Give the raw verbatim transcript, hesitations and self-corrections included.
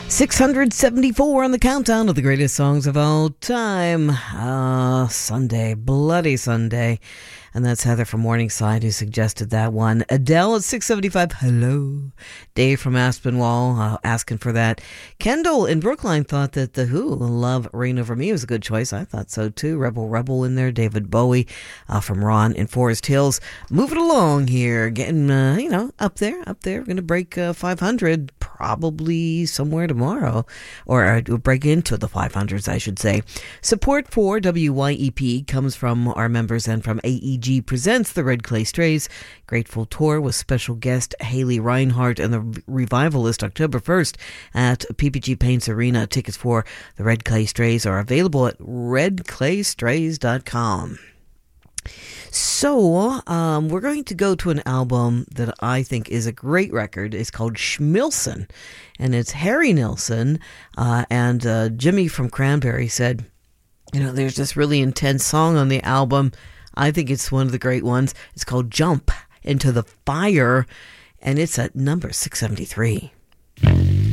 six hundred seventy-four on the countdown of the greatest songs of all time. Uh, Sunday, Bloody Sunday. And that's Heather from Morningside who suggested that one. Adele at six seventy-five. Hello. Dave from Aspinwall uh, asking for that. Kendall in Brookline thought that The Who, Love Reign Over Me, was a good choice. I thought so too. Rebel Rebel in there. David Bowie uh, from Ron in Forest Hills. Moving along here. Getting, uh, you know, up there, up there. Going to break uh, five hundred probably somewhere tomorrow. Or uh, break into the five hundreds, I should say. Support for W Y E P comes from our members and from A E G presents the Red Clay Strays Grateful Tour with special guest Haley Reinhart and the Revivalist October first at P P G Paints Arena. Tickets for the Red Clay Strays are available at red clay strays dot com. So, um, we're going to go to an album that I think is a great record. It's called Schmilson, and it's Harry Nilsson, uh, and uh, Jimmy from Cranberry said, you know, there's this really intense song on the album. I think it's one of the great ones. It's called Jump Into the Fire, and it's at number six seventy-three.